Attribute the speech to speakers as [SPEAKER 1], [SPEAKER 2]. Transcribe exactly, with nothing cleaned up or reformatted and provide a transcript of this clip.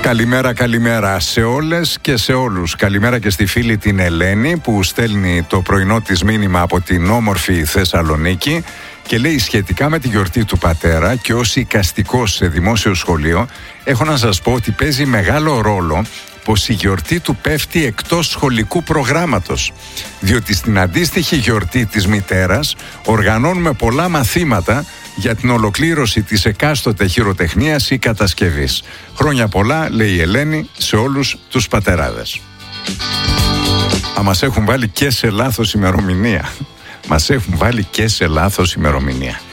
[SPEAKER 1] Καλημέρα, καλημέρα σε όλες και σε όλους. Καλημέρα και στη φίλη την Ελένη που στέλνει το πρωινό της μήνυμα από την όμορφη Θεσσαλονίκη και λέει σχετικά με τη γιορτή του πατέρα και ως εικαστικός σε δημόσιο σχολείο έχω να σας πω ότι παίζει μεγάλο ρόλο πως η γιορτή του πέφτει εκτός σχολικού προγράμματος, διότι στην αντίστοιχη γιορτή της μητέρας οργανώνουμε πολλά μαθήματα για την ολοκλήρωση της εκάστοτε χειροτεχνίας ή κατασκευής. Χρόνια πολλά, λέει η Ελένη, σε όλους τους πατεράδες. Α, μας έχουν βάλει και σε λάθος ημερομηνία. Μας έχουν βάλει και σε λάθος ημερομηνία.